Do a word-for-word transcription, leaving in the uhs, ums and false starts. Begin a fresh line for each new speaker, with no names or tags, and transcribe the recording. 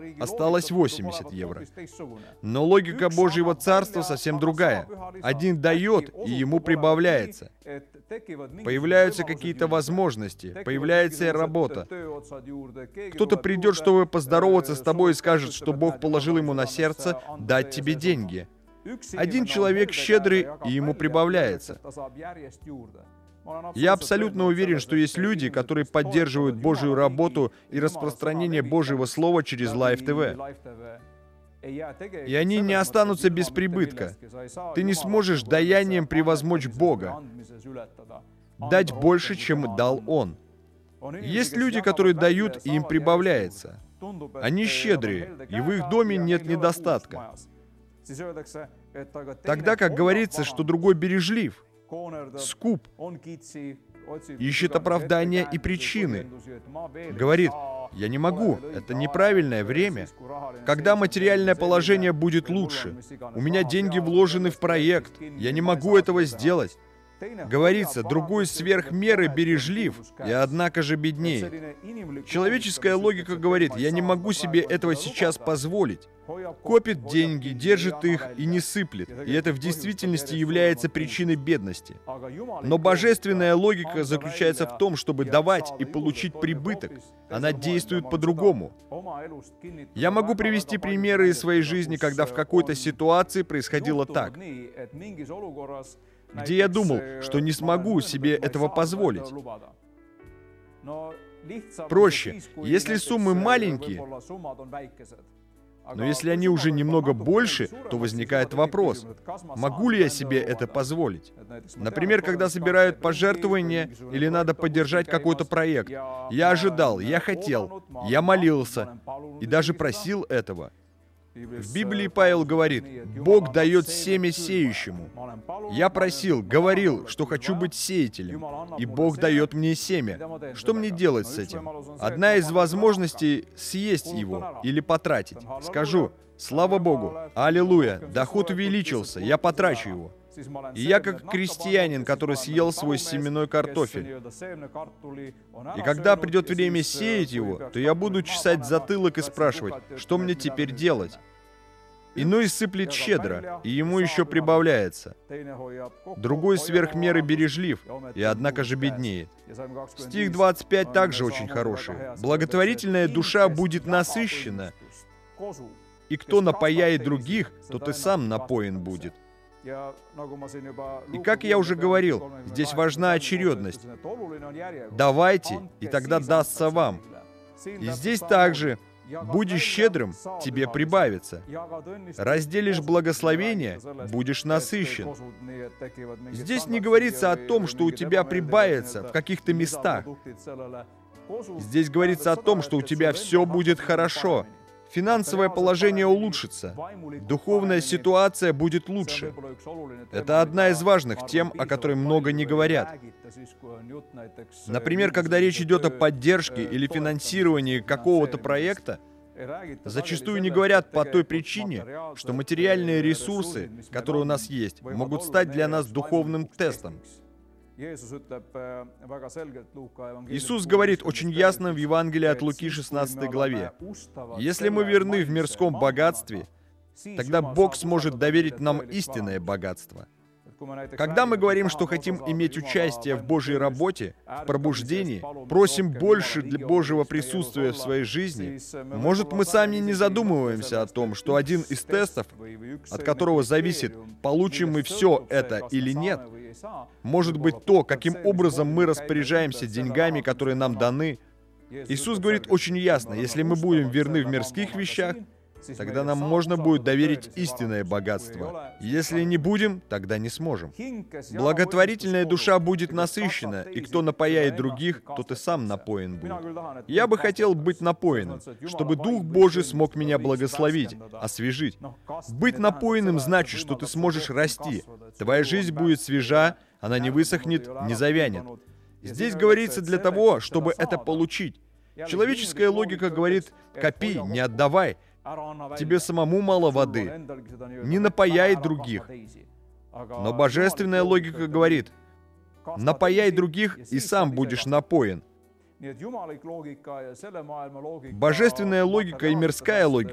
осталось восемьдесят евро. Но логика Божьего Царства совсем другая. Один дает, и ему прибавляется. Появляются какие-то возможности, появляется работа. Кто-то придет, чтобы поздороваться с тобой и скажет, что Бог положил ему на сердце дать тебе деньги. Один человек щедрый, и ему прибавляется. Я абсолютно уверен, что есть люди, которые поддерживают Божью работу и распространение Божьего Слова через Live ти ви. И они не останутся без прибытка. Ты не сможешь даянием превозмочь Бога, дать больше, чем дал Он. Есть люди, которые дают, и им прибавляется. Они щедрые, и в их доме нет недостатка. Тогда как говорится, что другой бережлив, скуп, ищет оправдания и причины. Говорит: «Я не могу, это неправильное время. Когда материальное положение будет лучше? У меня деньги вложены в проект, я не могу этого сделать». Говорится: другой сверх меры бережлив, и однако же беднеет. Человеческая логика говорит: я не могу себе этого сейчас позволить. Копит деньги, держит их и не сыплет, и это в действительности является причиной бедности. Но божественная логика заключается в том, чтобы давать и получить прибыток. Она действует по-другому. Я могу привести примеры из своей жизни, когда в какой-то ситуации происходило так, где я думал, что не смогу себе этого позволить. Проще, если суммы маленькие, но если они уже немного больше, то возникает вопрос: могу ли я себе это позволить? Например, когда собирают пожертвования или надо поддержать какой-то проект. Я ожидал, я хотел, я молился и даже просил этого. В Библии Павел говорит: Бог дает семя сеющему. Я просил, говорил, что хочу быть сеятелем, и Бог дает мне семя. Что мне делать с этим? Одна из возможностей — съесть его или потратить. Скажу: слава Богу, аллилуйя, доход увеличился, я потрачу его. И я как крестьянин, который съел свой семенной картофель. И когда придет время сеять его, то я буду чесать затылок и спрашивать: что мне теперь делать? Иной сыплет щедро, и ему еще прибавляется. Другой сверх меры бережлив, и однако же беднеет. Стих двадцать пять также очень хороший. «Благотворительная душа будет насыщена, и кто напояет других, тот и сам напоен будет». И как я уже говорил, здесь важна очередность. Давайте, и тогда дастся вам. И здесь также: будешь щедрым, тебе прибавится. Разделишь благословение, будешь насыщен. Здесь не говорится о том, что у тебя прибавится в каких-то местах. Здесь говорится о том, что у тебя все будет хорошо. Финансовое положение улучшится. Духовная ситуация будет лучше. Это одна из важных тем, о которой много не говорят. Например, когда речь идет о поддержке или финансировании какого-то проекта, зачастую не говорят по той причине, что материальные ресурсы, которые у нас есть, могут стать для нас духовным тестом. Иисус говорит очень ясно в Евангелии от Луки шестнадцатой главе: «Если мы верны в мирском богатстве, тогда Бог сможет доверить нам истинное богатство». Когда мы говорим, что хотим иметь участие в Божьей работе, в пробуждении, просим больше для Божьего присутствия в своей жизни, может, мы сами не задумываемся о том, что один из тестов, от которого зависит, получим мы все это или нет, может быть то, каким образом мы распоряжаемся деньгами, которые нам даны. Иисус говорит очень ясно: если мы будем верны в мирских вещах, тогда нам можно будет доверить истинное богатство. Если не будем, тогда не сможем. Благотворительная душа будет насыщена, и кто напояет других, тот и сам напоен будет. Я бы хотел быть напоенным, чтобы Дух Божий смог меня благословить, освежить. Быть напоенным значит, что ты сможешь расти. Твоя жизнь будет свежа, она не высохнет, не завянет. Здесь говорится для того, чтобы это получить. Человеческая логика говорит: копи, не отдавай. Тебе самому мало воды, не напояй других. Но божественная логика говорит: напояй других, и сам будешь напоен. Божественная логика и мирская логика